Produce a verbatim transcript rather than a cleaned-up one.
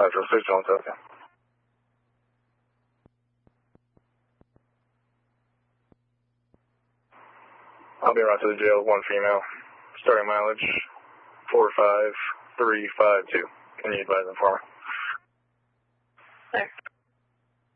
five oh six, I'll tell you. I'll be around to the jail, one female. Starting mileage, four five three five two. Can you advise them for me? There.